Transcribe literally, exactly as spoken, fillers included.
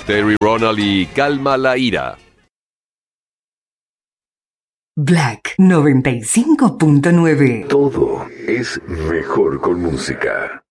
Terry Ronald y Calma la ira. Black noventa y cinco punto nueve. Todo es mejor con música.